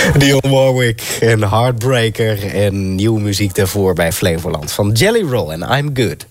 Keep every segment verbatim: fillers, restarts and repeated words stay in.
Dionne Warwick en Heartbreaker en nieuwe muziek daarvoor bij Flevoland van Jelly Roll en I'm Good.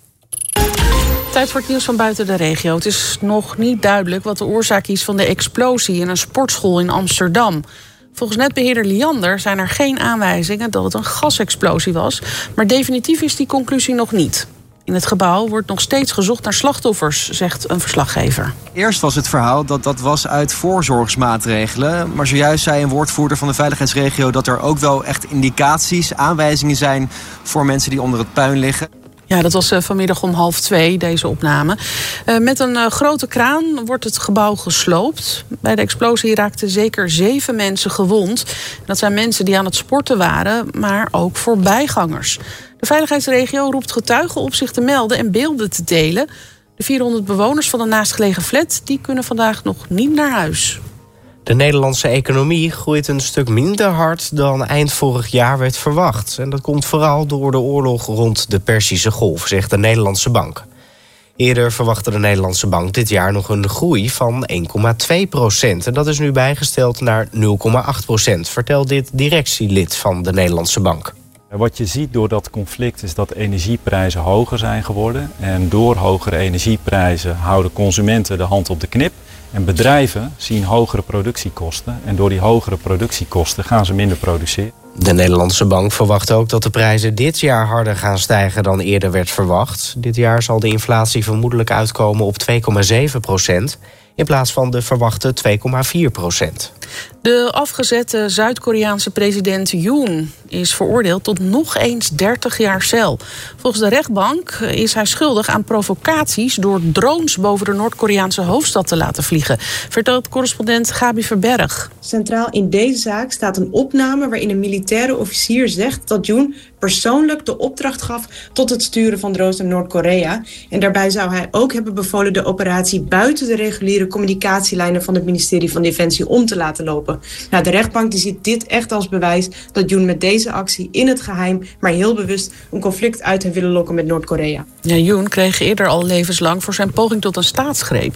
Tijd voor het nieuws van buiten de regio. Het is nog niet duidelijk wat de oorzaak is van de explosie in een sportschool in Amsterdam. Volgens netbeheerder Liander zijn er geen aanwijzingen dat het een gasexplosie was, maar definitief is die conclusie nog niet. In het gebouw wordt nog steeds gezocht naar slachtoffers, zegt een verslaggever. Eerst was het verhaal dat dat was uit voorzorgsmaatregelen. Maar zojuist zei een woordvoerder van de veiligheidsregio dat er ook wel echt indicaties, aanwijzingen zijn voor mensen die onder het puin liggen. Ja, dat was vanmiddag om half twee, deze opname. Uh, met een uh, grote kraan wordt het gebouw gesloopt. Bij de explosie raakten zeker zeven mensen gewond. Dat zijn mensen die aan het sporten waren, maar ook voorbijgangers. De veiligheidsregio roept getuigen op zich te melden en beelden te delen. De vierhonderd bewoners van de naastgelegen flat die kunnen vandaag nog niet naar huis. De Nederlandse economie groeit een stuk minder hard dan eind vorig jaar werd verwacht. En dat komt vooral door de oorlog rond de Perzische Golf, zegt de Nederlandse Bank. Eerder verwachtte de Nederlandse Bank dit jaar nog een groei van één komma twee procent. En dat is nu bijgesteld naar nul komma acht procent, vertelt dit directielid van de Nederlandse Bank. Wat je ziet door dat conflict is dat energieprijzen hoger zijn geworden. En door hogere energieprijzen houden consumenten de hand op de knip. En bedrijven zien hogere productiekosten. En door die hogere productiekosten gaan ze minder produceren. De Nederlandse Bank verwacht ook dat de prijzen dit jaar harder gaan stijgen dan eerder werd verwacht. Dit jaar zal de inflatie vermoedelijk uitkomen op twee komma zeven procent... in plaats van de verwachte twee komma vier procent. De afgezette Zuid-Koreaanse president Yoon is veroordeeld tot nog eens dertig jaar cel. Volgens de rechtbank is hij schuldig aan provocaties door drones boven de Noord-Koreaanse hoofdstad te laten vliegen, vertelt correspondent Gabi Verberg. Centraal in deze zaak staat een opname waarin een militaire officier zegt dat Yoon persoonlijk de opdracht gaf tot het sturen van drones naar Noord-Korea. En daarbij zou hij ook hebben bevolen de operatie buiten de reguliere communicatielijnen van het ministerie van Defensie om te laten lopen. Nou, de rechtbank die ziet dit echt als bewijs dat Yoon met deze actie in het geheim, maar heel bewust, een conflict uit heeft willen lokken met Noord-Korea. Ja, Yoon kreeg eerder al levenslang voor zijn poging tot een staatsgreep.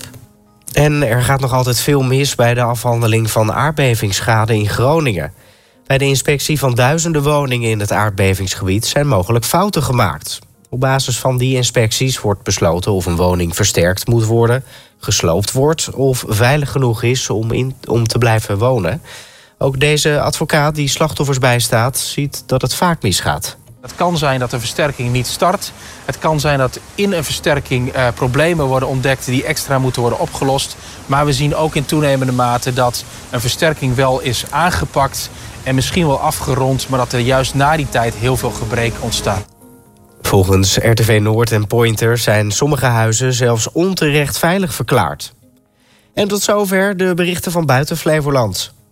En er gaat nog altijd veel mis bij de afhandeling van aardbevingsschade in Groningen. Bij de inspectie van duizenden woningen in het aardbevingsgebied zijn mogelijk fouten gemaakt. Op basis van die inspecties wordt besloten of een woning versterkt moet worden, gesloopt wordt of veilig genoeg is om, in, om te blijven wonen. Ook deze advocaat die slachtoffers bijstaat ziet dat het vaak misgaat. Het kan zijn dat de versterking niet start. Het kan zijn dat in een versterking uh, problemen worden ontdekt die extra moeten worden opgelost. Maar we zien ook in toenemende mate dat een versterking wel is aangepakt en misschien wel afgerond, maar dat er juist na die tijd heel veel gebrek ontstaat. Volgens R T V Noord en Pointer zijn sommige huizen zelfs onterecht veilig verklaard. En tot zover de berichten van buiten Flevoland.